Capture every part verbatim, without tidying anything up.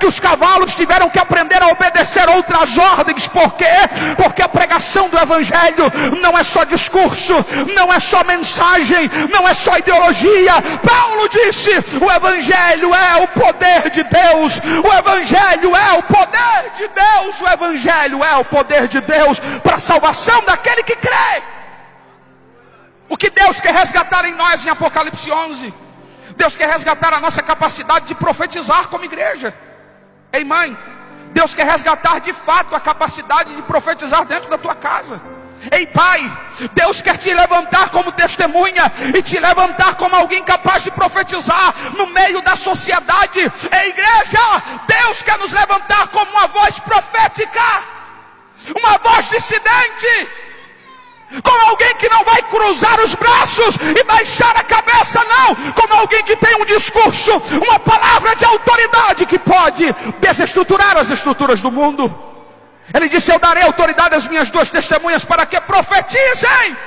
que os cavalos tiveram que aprender a obedecer outras ordens. Por quê? Porque a pregação do Evangelho não é só discurso, não é só mensagem, não é só ideologia. Paulo disse: o Evangelho é o poder de Deus, o Evangelho é o poder de Deus, o Evangelho é o poder de Deus para a salvação daquele que crê. O que Deus quer resgatar em nós em Apocalipse onze? Deus quer resgatar a nossa capacidade de profetizar como igreja. Ei, mãe, Deus quer resgatar de fato a capacidade de profetizar dentro da tua casa. Ei, pai, Deus quer te levantar como testemunha e te levantar como alguém capaz de profetizar no meio da sociedade. Ei, igreja, Deus quer nos levantar como uma voz profética, uma voz dissidente, como alguém que não vai cruzar os braços e baixar a cabeça, não, como alguém que tem um discurso, uma palavra de autoridade que pode desestruturar as estruturas do mundo. Ele disse: eu darei autoridade às minhas duas testemunhas para que profetizem.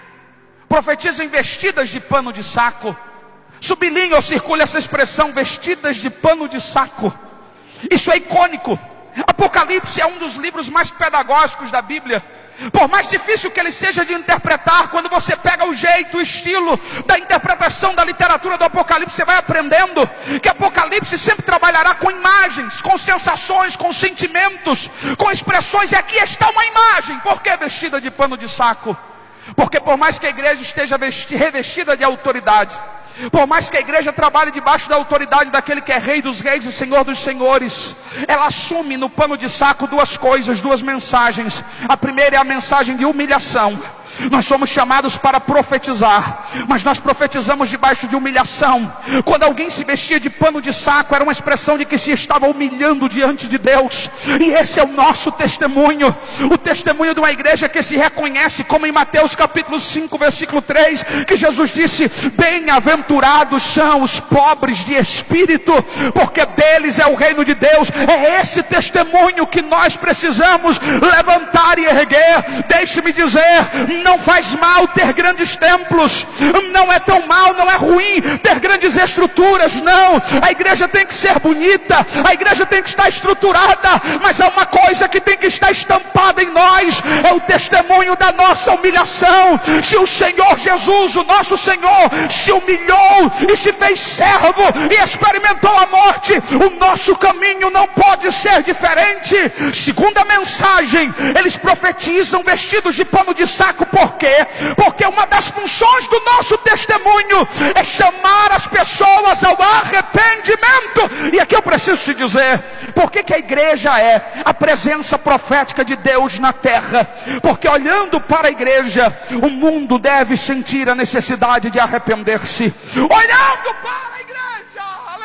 Profetizem vestidas de pano de saco. Sublinha ou circule essa expressão, vestidas de pano de saco. Isso é icônico. Apocalipse é um dos livros mais pedagógicos da Bíblia. Por mais difícil que ele seja de interpretar, quando você pega o jeito, o estilo da interpretação da literatura do Apocalipse, você vai aprendendo que Apocalipse sempre trabalhará com imagens, com sensações, com sentimentos, com expressões. E aqui está uma imagem. Por que vestida de pano de saco? Porque por mais que a igreja esteja revestida de autoridade, por mais que a igreja trabalhe debaixo da autoridade daquele que é Rei dos Reis e Senhor dos Senhores, ela assume no pano de saco duas coisas, duas mensagens. A primeira é a mensagem de humilhação. Nós somos chamados para profetizar, mas nós profetizamos debaixo de humilhação. Quando alguém se vestia de pano de saco, era uma expressão de que se estava humilhando diante de Deus. E esse é o nosso testemunho, o testemunho de uma igreja que se reconhece, como em Mateus capítulo cinco, versículo três, que Jesus disse: bem-aventurados são os pobres de espírito, porque deles é o reino de Deus. É esse testemunho que nós precisamos levantar e erguer. Deixe-me dizer, não faz mal ter grandes templos, não é tão mal, não é ruim ter grandes estruturas, não. A igreja tem que ser bonita, a igreja tem que estar estruturada, mas há uma coisa que tem que estar estampada em nós, é o testemunho da nossa humilhação. Se o Senhor Jesus, o nosso Senhor, se humilhou e se fez servo e experimentou a morte, o nosso caminho não pode ser diferente. Segunda mensagem, eles profetizam vestidos de pano de saco. Por quê? Porque uma das funções do nosso testemunho é chamar as pessoas ao arrependimento. E aqui eu preciso te dizer, por que que a igreja é a presença profética de Deus na terra? Porque olhando para a igreja, o mundo deve sentir a necessidade de arrepender-se. Olhando para a igreja,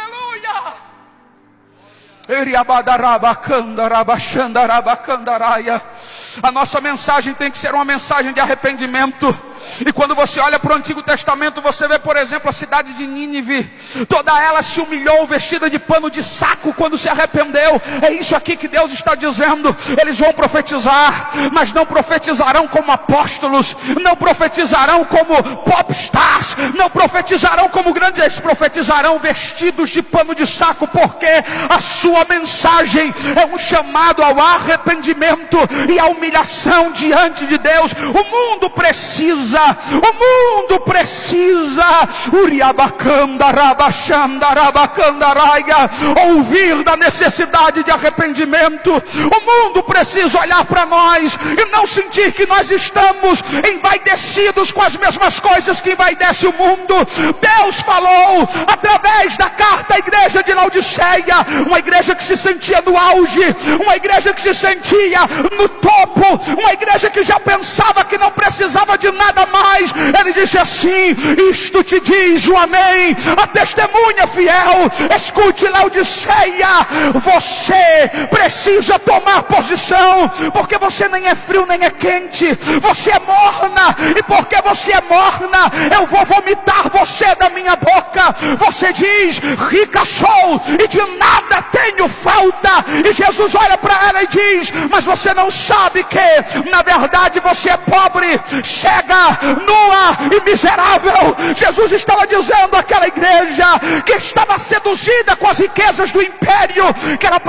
aleluia. A nossa mensagem tem que ser uma mensagem de arrependimento. E quando você olha para o Antigo Testamento, você vê, por exemplo, a cidade de Nínive. Toda ela se humilhou, vestida de pano de saco, quando se arrependeu. É isso aqui que Deus está dizendo. Eles vão profetizar, mas não profetizarão como apóstolos, não profetizarão como popstars, não profetizarão como grandes, eles profetizarão vestidos de pano de saco, porque a sua mensagem é um chamado ao arrependimento e à humilhação diante de Deus. O mundo precisa O mundo precisa ouvir da necessidade de arrependimento. O mundo precisa olhar para nós e não sentir que nós estamos envaidecidos com as mesmas coisas que envaidece o mundo. Deus falou através da carta à igreja de Laodiceia, uma igreja que se sentia no auge, uma igreja que se sentia no topo, uma igreja que já pensava que não precisava de nada mais. Ele disse assim: isto te diz o amém, a testemunha fiel. Escute, Laodiceia, você precisa tomar posição, porque você nem é frio nem é quente, você é morna, e porque você é morna, eu vou vomitar você da minha boca. Você diz: rica sou e de nada tenho falta, e Jesus olha para ela e diz: mas você não sabe que na verdade você é pobre, cega, nua e miserável. Jesus estava dizendo àquela igreja que estava seduzida com as riquezas do império, que ela